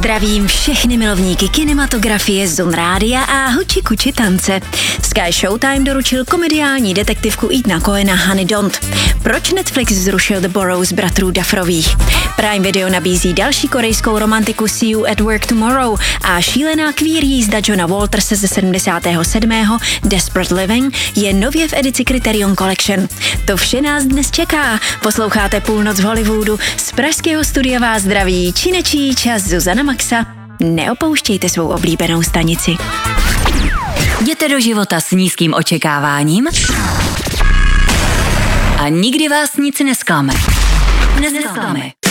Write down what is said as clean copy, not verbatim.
Zdravím všechny milovníky kinematografie, Zone Rádia a huči kuči tance. Sky Showtime doručil komediální detektivku Ethana Coena Honey Don't. Proč Netflix zrušil The Burrows bratrů Dufferových? Prime Video nabízí další korejskou romantiku See You at Work Tomorrow a šílená queer jízda Johna Walterse ze 77. Desperate Living je nově v edici Criterion Collection. To vše nás dnes čeká. Posloucháte Půlnoc v Hollywoodu. Z pražského studia vás zdraví Činečíč a Zuzana Maxa. Neopouštějte svou oblíbenou stanici. Jděte do života s nízkým očekáváním a nikdy vás nic nesklame. Nesklame.